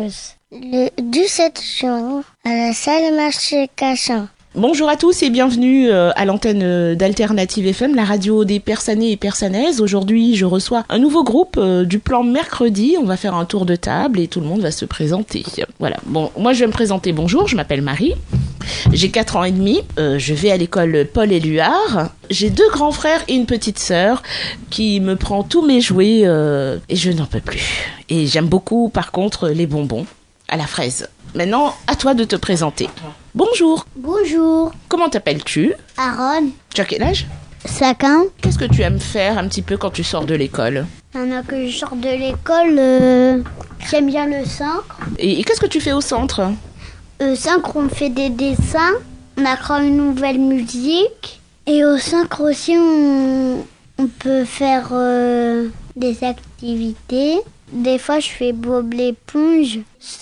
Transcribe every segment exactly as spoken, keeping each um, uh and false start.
Marseille le dix-sept juin à la salle Marcel Cachin. Bonjour à tous et bienvenue à l'antenne d'Alternative F M, la radio des Persanais et Persanaises. Aujourd'hui, je reçois un nouveau groupe du plan mercredi. On va faire un tour de table et tout le monde va se présenter. Voilà. Bon, moi je vais me présenter. Bonjour, je m'appelle Marie. J'ai quatre ans et demi. Euh, je vais à l'école Paul Éluard. J'ai deux grands frères et une petite sœur qui me prend tous mes jouets euh, et je n'en peux plus. Et j'aime beaucoup, par contre, les bonbons à la fraise. Maintenant, à toi de te présenter. Bonjour. Bonjour. Comment t'appelles-tu? Aaron. Tu as quel âge? cinq ans. Qu'est-ce que tu aimes faire un petit peu quand tu sors de l'école? Maintenant que je sors de l'école, euh, j'aime bien le centre. Et, et qu'est-ce que tu fais au centre? Au centre, on fait des dessins, on apprend une nouvelle musique. Et au centre aussi, on, on peut faire euh, des activités. Des fois, je fais Bob l'éponge,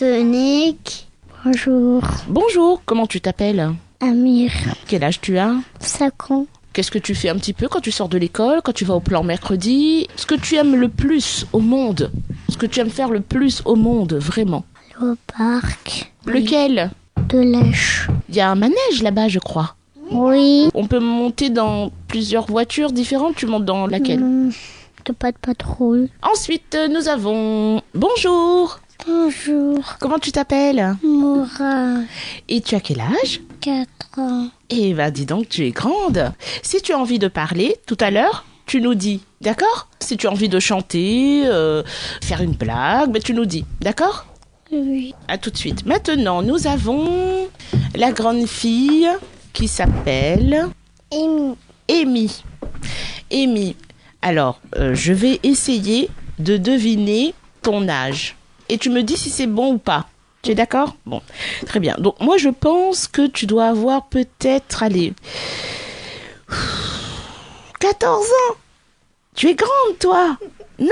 Sonic. Bonjour. Bonjour, comment tu t'appelles? Amir. Quel âge tu as? cinq ans. Qu'est-ce que tu fais un petit peu quand tu sors de l'école, quand tu vas au plan mercredi? Ce que tu aimes le plus au monde? Ce que tu aimes faire le plus au monde, vraiment? Aller au parc. Lequel? De Lèche. Il y a un manège là-bas, je crois. Oui. On peut monter dans plusieurs voitures différentes. Tu montes dans laquelle? Mmh, de pas de patrouille. Ensuite, nous avons... Bonjour. Bonjour. Comment tu t'appelles? Moura. Et tu as quel âge? quatre ans. Eh ben, dis donc, tu es grande. Si tu as envie de parler, tout à l'heure, tu nous dis, d'accord? Si tu as envie de chanter, euh, faire une blague, ben, tu nous dis, d'accord? Oui. À tout de suite. Maintenant, nous avons la grande fille qui s'appelle... Amy. Amy. Amy. Alors, euh, je vais essayer de deviner ton âge. Et tu me dis si c'est bon ou pas. Tu es d'accord? Bon, très bien. Donc, moi, je pense que tu dois avoir peut-être, allez, quatorze ans. Tu es grande, toi? Non?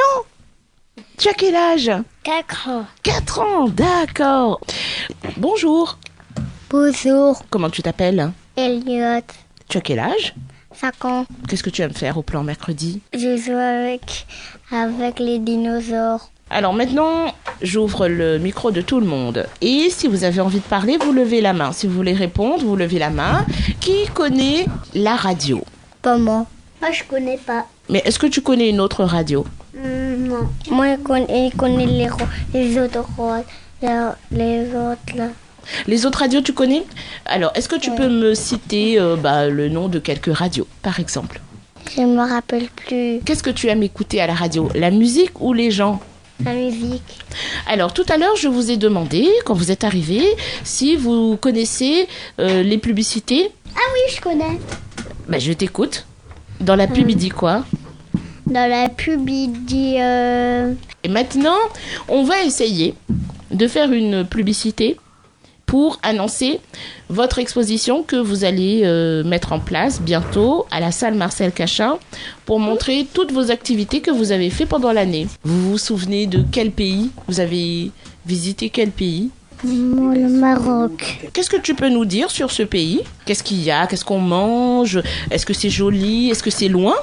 Tu as quel âge? quatre ans. quatre ans, d'accord. Bonjour. Bonjour. Comment tu t'appelles? Elliot. Tu as quel âge? cinq ans. Qu'est-ce que tu aimes faire au plan mercredi? Je joue avec, avec les dinosaures. Alors maintenant, j'ouvre le micro de tout le monde. Et si vous avez envie de parler, vous levez la main. Si vous voulez répondre, vous levez la main. Qui connaît la radio? Pas moi. Moi, je connais pas. Mais est-ce que tu connais une autre radio? Mmh, non. Moi, je connais, je connais les, les autres les, les autres là. Les autres radios, tu connais? Alors, est-ce que tu ouais. peux me citer euh, bah, le nom de quelques radios, par exemple? Je me rappelle plus. Qu'est-ce que tu aimes écouter à la radio? La musique ou les gens? La musique. Alors, tout à l'heure, je vous ai demandé, quand vous êtes arrivés, si vous connaissez euh, les publicités. Ah oui, je connais. Bah, je t'écoute. Dans la pub, hum. il dit quoi? Dans la pub, il dit... Euh... Et maintenant, on va essayer de faire une publicité pour annoncer votre exposition que vous allez euh, mettre en place bientôt à la salle Marcel Cachin pour montrer toutes vos activités que vous avez fait pendant l'année. Vous vous souvenez de quel pays? Vous avez visité quel pays? Moi, le Maroc. Qu'est-ce que tu peux nous dire sur ce pays? Qu'est-ce qu'il y a? Qu'est-ce qu'on mange? Est-ce que c'est joli? Est-ce que c'est loin?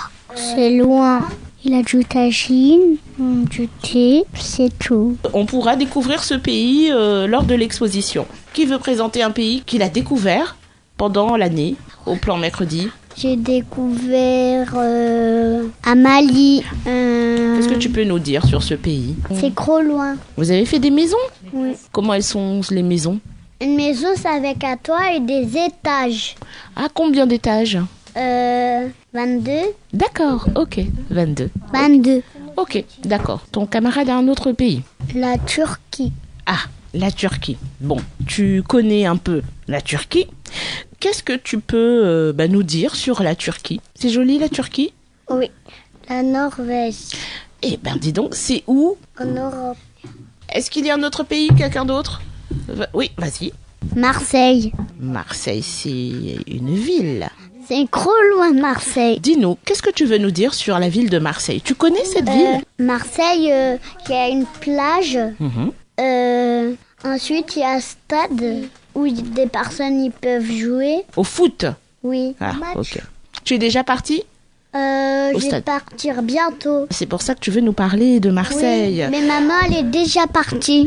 C'est loin. Il a du tagine, du thé, c'est tout. On pourra découvrir ce pays euh, lors de l'exposition. Qui veut présenter un pays qu'il a découvert pendant l'année au plan mercredi? J'ai découvert euh, à Mali. Euh... Qu'est-ce que tu peux nous dire sur ce pays? C'est trop loin. Vous avez fait des maisons? Oui. Comment elles sont les maisons? Une maison, c'est avec un toit et des étages. Ah, combien d'étages? Euh, vingt-deux. D'accord, ok, vingt-deux. vingt-deux. Ok, d'accord. Ton camarade a un autre pays? La Turquie. Ah, la Turquie. Bon, tu connais un peu la Turquie. Qu'est-ce que tu peux euh, bah, nous dire sur la Turquie? C'est joli la Turquie? Oui, la Norvège. Eh ben dis donc, c'est où? En Europe. Est-ce qu'il y a un autre pays, quelqu'un d'autre? Oui, vas-y. Marseille. Marseille, c'est une ville. C'est trop loin, Marseille. Dis-nous, qu'est-ce que tu veux nous dire sur la ville de Marseille? Tu connais cette euh, ville? Marseille, euh, il y a une plage. Mm-hmm. Euh, ensuite, il y a un stade où des personnes y peuvent jouer. Au foot? Oui. Ah, ok. Tu es déjà parti? Euh, je vais partir bientôt. C'est pour ça que tu veux nous parler de Marseille. Oui, mais maman, elle est déjà partie.